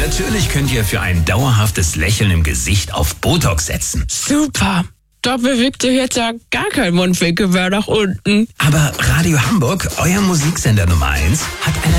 Natürlich könnt ihr für ein dauerhaftes Lächeln im Gesicht auf Botox setzen. Super. Da bewegt sich jetzt ja gar kein Mundwinkel mehr nach unten. Aber Radio Hamburg, euer Musiksender Nummer 1, hat einen